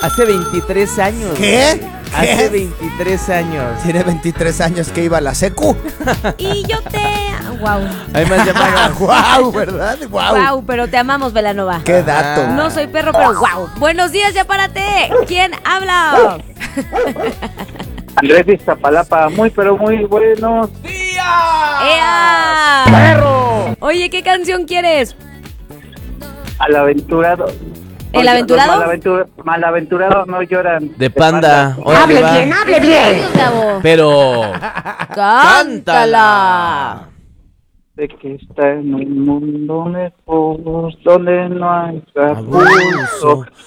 Hace 23 años. ¿Qué? Hace 23 años. Tiene 23 años que iba a la secu. Y yo te... Wow. Hay más llamadas. Wow, ¿verdad? Wow. Wow, pero te amamos, Belanova. Qué dato. No soy perro, pero wow. Buenos días, ya párate. ¿Quién habla? Andrés de Iztapalapa, muy pero muy buenos. ¡Ea! ¡Perro! Oye, ¿qué canción quieres? Al aventurado. ¿El aventurado? Malaventurados no lloran. De Panda. Hable Órale, bien, va. hable bien. Gabo. Pero... ¡Cántala! De que está en un mundo mejor, donde no hay Abuso. abuso.